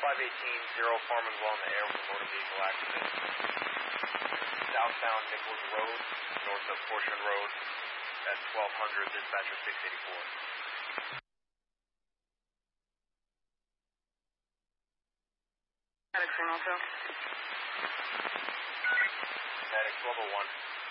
Farmingwell in the air with a motor vehicle accident. Southbound Nichols Road, north of Portion Road, at 1200, dispatcher 684. Medic 312. Medic 1201.